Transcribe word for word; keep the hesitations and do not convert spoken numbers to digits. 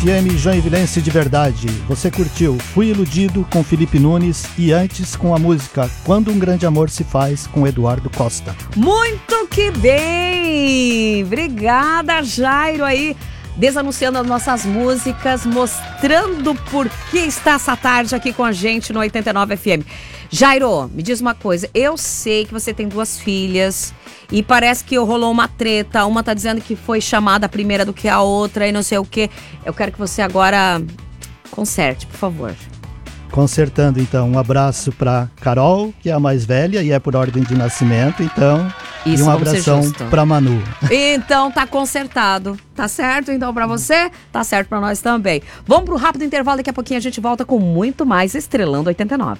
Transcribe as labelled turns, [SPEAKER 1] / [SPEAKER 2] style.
[SPEAKER 1] F M Joinvilense de verdade. Você curtiu Fui Iludido com Felipe Nunes e antes com a música Quando um Grande Amor se Faz com Eduardo Costa.
[SPEAKER 2] Muito que bem! Obrigada, Jairo, aí desanunciando as nossas músicas, mostrando por que está essa tarde aqui com a gente no oitenta e nove F M. Jairo, me diz uma coisa, eu sei que você tem duas filhas e parece que rolou uma treta, uma tá dizendo que foi chamada primeira do que a outra e não sei o que. Eu quero que você agora conserte, por favor.
[SPEAKER 1] Consertando, então, um abraço para Carol, que é a mais velha e é por ordem de nascimento, então,
[SPEAKER 2] Isso,
[SPEAKER 1] e um abração para Manu.
[SPEAKER 2] Então tá consertado, tá certo? Então para você, tá certo para nós também. Vamos pro rápido intervalo, daqui a pouquinho a gente volta com muito mais Estrelando oitenta e nove.